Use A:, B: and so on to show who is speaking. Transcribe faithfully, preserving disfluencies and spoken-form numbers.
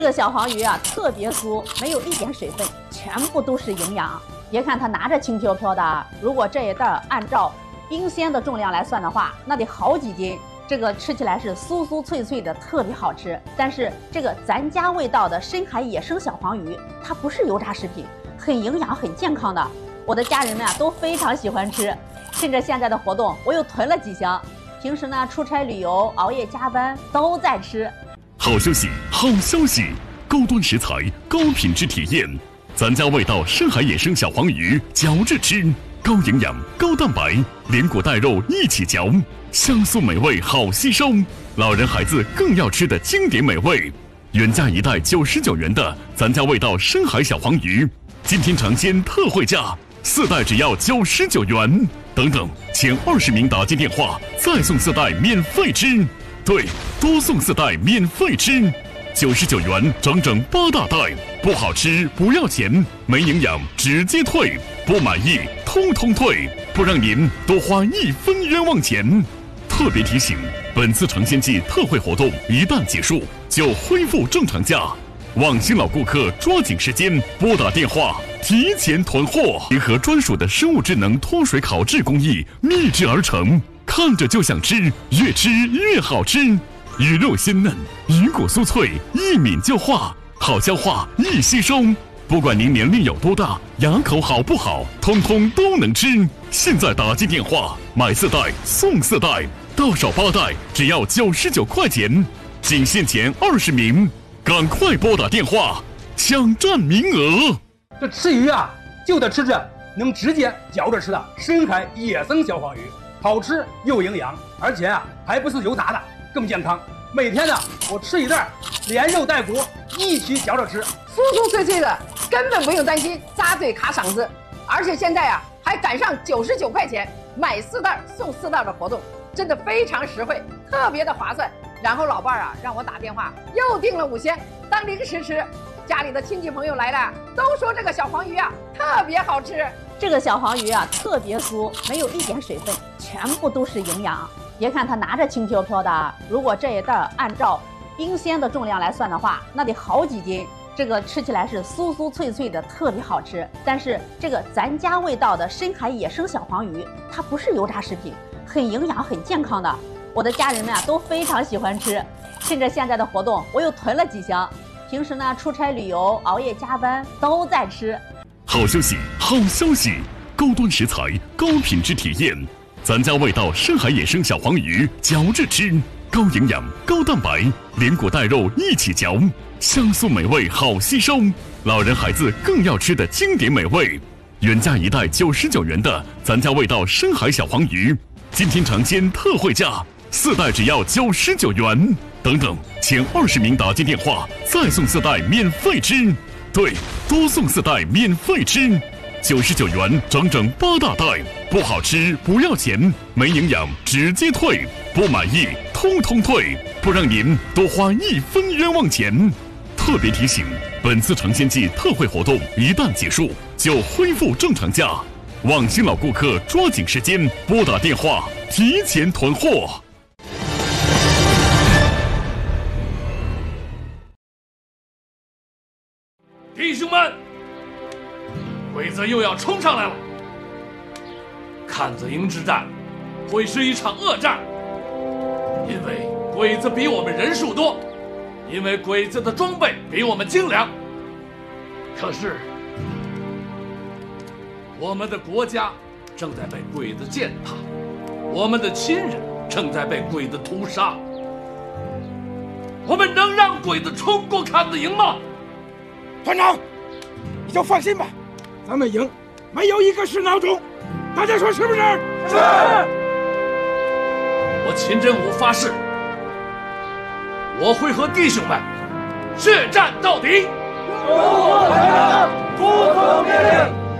A: 这个小黄鱼啊，特别酥，没有一点水分，全部都是营养。别看它拿着轻飘飘的，如果这一袋按照冰鲜的重量来算的话，那得好几斤。这个吃起来是酥酥脆脆的，特别好吃。但是这个咱家味道的深海野生小黄鱼，它不是油炸食品，很营养、很健康的。我的家人们啊都非常喜欢吃。趁着现在的活动，我又囤了几箱。平时呢，出差旅游、熬夜加班都在吃。
B: 好消息，好消息！高端食材，高品质体验，咱家味道深海野生小黄鱼，嚼着吃，高营养、高蛋白，连骨带肉一起嚼，香酥美味，好吸收。老人孩子更要吃的经典美味，原价一袋九十九元的咱家味道深海小黄鱼，今天尝鲜特惠价，四袋只要九十九元。等等，前二十名打进电话，再送四袋免费吃。对，多送四袋免费吃，九十九元整整八大袋，不好吃不要钱，没营养直接退，不满意通通退，不让您多花一分冤枉钱。特别提醒，本次尝鲜季特惠活动一旦结束，就恢复正常价。望新老顾客抓紧时间拨打电话提前囤货，结合专属的生物智能脱水烤制工艺秘制而成，看着就想吃，越吃越好吃。鱼肉鲜嫩，鱼骨酥脆，一抿就化，好消化易吸收。不管您年龄有多大，牙口好不好，通通都能吃。现在打进电话买四袋送四袋，到手八袋只要九十九块钱，仅限前二十名。赶快拨打电话抢占名额！
C: 这吃鱼啊，就得吃这能直接嚼着吃的深海野生小黄鱼，好吃又营养，而且啊还不是油炸的，更健康。每天呢，我吃一袋，连肉带骨一起嚼着吃，
D: 酥酥脆脆的，根本不用担心扎嘴卡嗓子。而且现在啊，还赶上九十九块钱买四袋送四袋的活动，真的非常实惠，特别的划算。然后老伴儿啊让我打电话又订了五箱当零食吃，家里的亲戚朋友来了都说这个小黄鱼啊特别好吃。
A: 这个小黄鱼啊特别酥，没有一点水分，全部都是营养。别看它拿着轻飘飘的，如果这一袋按照冰鲜的重量来算的话，那得好几斤。这个吃起来是酥酥脆脆的，特别好吃。但是这个咱家味道的深海野生小黄鱼，它不是油炸食品，很营养、很健康的。我的家人们啊都非常喜欢吃。趁着现在的活动，我又囤了几箱。平时呢，出差旅游、熬夜加班都在吃。
B: 好消息，好消息！高端食材，高品质体验，咱家味道深海野生小黄鱼，嚼着吃，高营养、高蛋白，连骨带肉一起嚼，香酥美味，好吸收。老人孩子更要吃的经典美味，原价一袋九十九元的咱家味道深海小黄鱼，今天尝鲜特惠价，四袋只要九十九元。等等，前二十名打进电话，再送四袋免费吃。对，多送四袋免费吃，九十九元整整八大袋，不好吃不要钱，没营养直接退，不满意通通退，不让您多花一分冤枉钱。特别提醒，本次尝鲜季特惠活动一旦结束，就恢复正常价。望新老顾客抓紧时间拨打电话提前囤货。
E: 弟兄们，鬼子又要冲上来了！看子营之战会是一场恶战，因为鬼子比我们人数多，因为鬼子的装备比我们精良。可是，我们的国家正在被鬼子践踏，我们的亲人正在被鬼子屠杀。我们能让鬼子冲过看子营吗？
F: 团长，你就放心吧，咱们营没有一个是孬种，大家说是不是？
E: 是。我秦真武发誓，我会和弟兄们血战到底，
G: 中国团长，服从命令。